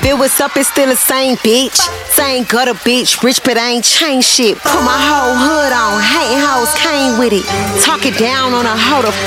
Feel what's up, it's still the same bitch. Same gutter bitch, rich but I ain't changed shit. Put my whole hood on, hating hoes came with it. Talking down on a hoe, the